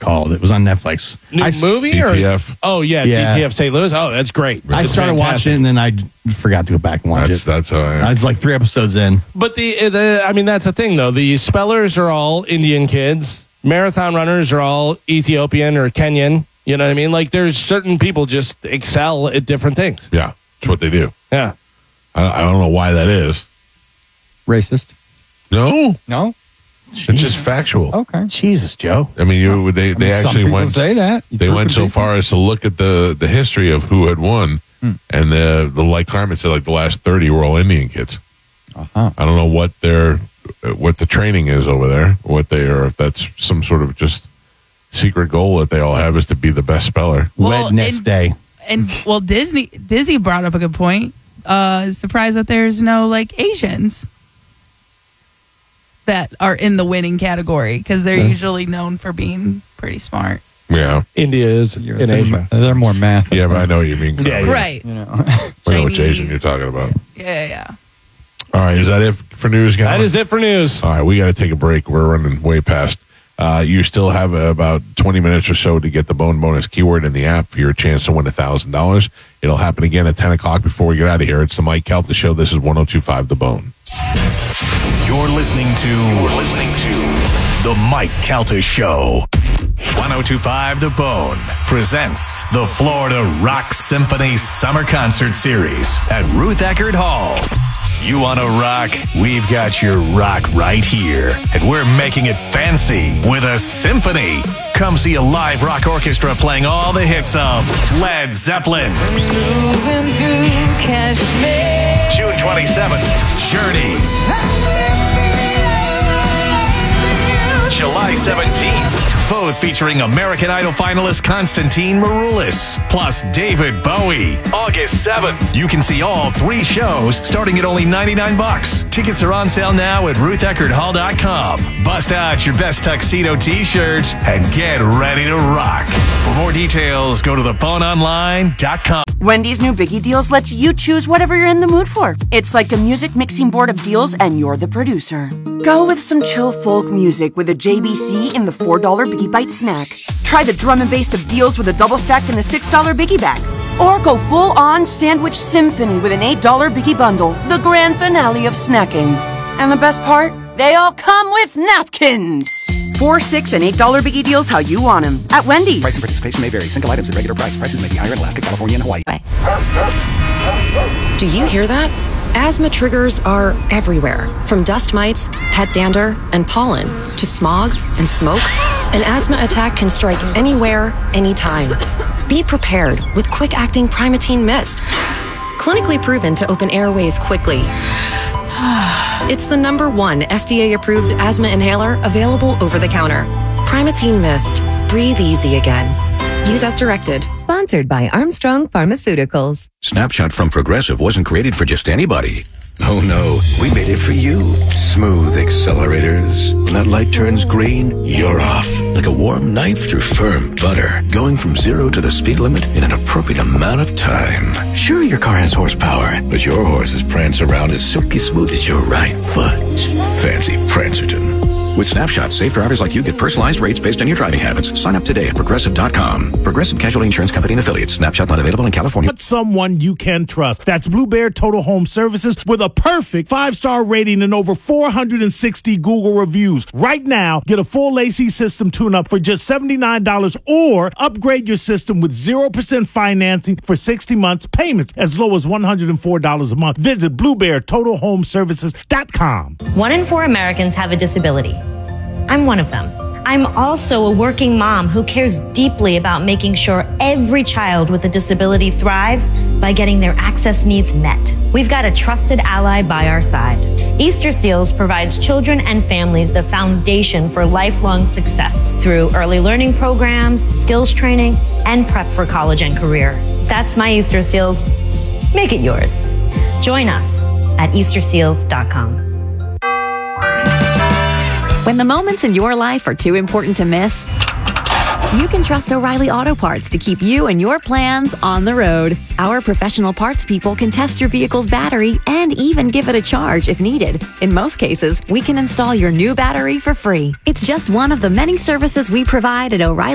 called. It was on Netflix. New movie? DTF. Oh, yeah, DTF St. Louis. Oh, that's great. I started watching it, and then I forgot to go back and watch it. That's how I was like 3 episodes in. But that's the thing, though. The spellers are all Indian kids. Marathon runners are all Ethiopian or Kenyan. You know what I mean? Like, there's certain people just excel at different things. Yeah, it's what they do. Yeah. I don't know why that is. Racist? No. Jeez. It's just factual. Okay. Jesus, Joe. I mean, they some actually people went. say that. They went so far as to look at the history of who had won, and the like Carmen said, like the last 30 were all Indian kids. Uh-huh. I don't know what the training is over there, what they are. If that's some sort of just secret goal that they all have is to be the best speller. Wednesday. And Disney brought up a good point. Surprised that there's no like Asians that are in the winning category because they're usually known for being pretty smart. Yeah, India is in Asia. They're more math. yeah, but I know what you mean. Yeah, Carmen. Right. You know. I know which Chinese. Asian you're talking about. Yeah. All right, is that it for news, guys? That is it for news. All right, we got to take a break. We're running way past. You still have about 20 minutes or so to get the Bone Bonus keyword in the app for your chance to win $1,000. It'll happen again at 10 o'clock before we get out of here. It's the Mike Calta Show. This is 102.5 The Bone. You're listening to The Mike Calta Show. 102.5 The Bone presents the Florida Rock Symphony Summer Concert Series at Ruth Eckerd Hall. You want to rock? We've got your rock right here. And we're making it fancy with a symphony. Come see a live rock orchestra playing all the hits of Led Zeppelin. June 27th, Journey. July 17th, both featuring American Idol finalist Constantine Maroulis, plus David Bowie. August 7th, you can see all 3 shows starting at only $99. Tickets are on sale now at rutheckerdhall.com. Bust out your best tuxedo t-shirts and get ready to rock. For more details, go to theboneonline.com. Wendy's new Biggie Deals lets you choose whatever you're in the mood for. It's like a music mixing board of deals, and you're the producer. Go with some chill folk music with a JBC in the $4 Biggie Bite snack. Try the drum and bass of deals with a double stack in the $6 Biggie bag. Or go full-on sandwich symphony with an $8 Biggie bundle, the grand finale of snacking. And the best part? They all come with napkins. $4, $6, and $8 Biggie Deals how you want them at Wendy's. Price and participation may vary. Single items at regular price. Prices may be higher in Alaska, California, and Hawaii. Do you hear that? Asthma triggers are everywhere, from dust mites, pet dander, and pollen, to smog and smoke. An asthma attack can strike anywhere, anytime. Be prepared with quick-acting Primatene Mist. Clinically proven to open airways quickly. It's the #1 FDA-approved asthma inhaler available over the counter. Primatene Mist. Breathe easy again. Use as directed. Sponsored by Armstrong Pharmaceuticals. Snapshot from Progressive wasn't created for just anybody. Oh no, we made it for you. Smooth accelerators. When that light turns green, you're off. Like a warm knife through firm butter. Going from 0 to the speed limit in an appropriate amount of time. Sure, your car has horsepower, but your horses prance around as silky smooth as your right foot. Fancy Prancerton. With Snapshot, safe drivers like you get personalized rates based on your driving habits. Sign up today at Progressive.com. Progressive Casualty Insurance Company and Affiliates. Snapshot not available in California. But someone you can trust. That's Blue Bear Total Home Services with a perfect 5-star rating and over 460 Google reviews. Right now, get a full AC system tune-up for just $79 or upgrade your system with 0% financing for 60 months, payments as low as $104 a month. Visit BlueBearTotalHomeServices.com. 1 in 4 Americans have a disability. I'm one of them. I'm also a working mom who cares deeply about making sure every child with a disability thrives by getting their access needs met. We've got a trusted ally by our side. Easter Seals provides children and families the foundation for lifelong success through early learning programs, skills training, and prep for college and career. That's my Easter Seals. Make it yours. Join us at EasterSeals.com. When the moments in your life are too important to miss, you can trust O'Reilly Auto Parts to keep you and your plans on the road. Our professional parts people can test your vehicle's battery and even give it a charge if needed. In most cases, we can install your new battery for free. It's just one of the many services we provide at O'Reilly